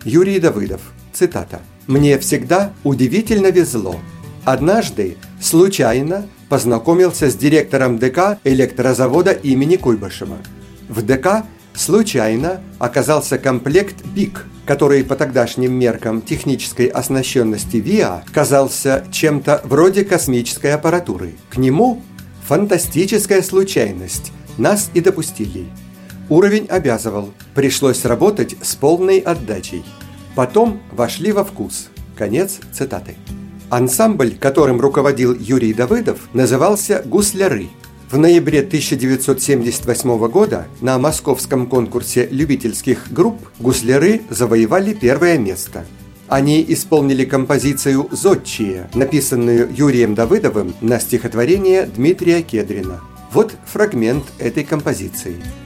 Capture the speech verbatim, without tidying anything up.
Юрий Давыдов. Цитата. «Мне всегда удивительно везло. Однажды случайно познакомился с директором ДК электрозавода имени Куйбышева. В ДК случайно оказался комплект БИК, который по тогдашним меркам технической оснащенности ВИА казался чем-то вроде космической аппаратуры. К нему фантастическая случайность. Нас и допустили. Уровень обязывал. Пришлось работать с полной отдачей. Потом вошли во вкус». Конец цитаты. Ансамбль, которым руководил Юрий Давыдов, назывался «Гусляры». В ноябре тысяча девятьсот семьдесят восьмого года на московском конкурсе любительских групп «Гусляры» завоевали первое место. Они исполнили композицию «Зодчие», написанную Юрием Давыдовым на стихотворение Дмитрия Кедрина. Вот фрагмент этой композиции.